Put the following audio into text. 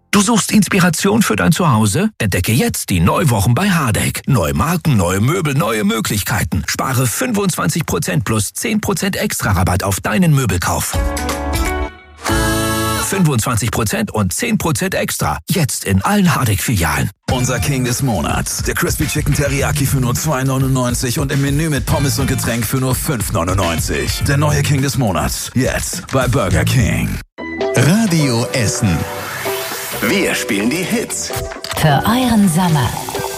Du suchst Inspiration für dein Zuhause? Entdecke jetzt die Neuwochen bei Hardegg. Neue Marken, neue Möbel, neue Möglichkeiten. Spare 25% plus 10% extra Rabatt auf deinen Möbelkauf. 25% und 10% extra. Jetzt in allen Hardegg-Filialen. Unser King des Monats. Der Crispy Chicken Teriyaki für nur $2,99 und im Menü mit Pommes und Getränk für nur $5,99. Der neue King des Monats. Jetzt bei Burger King. Radio Essen. Wir spielen die Hits. Für euren Sommer.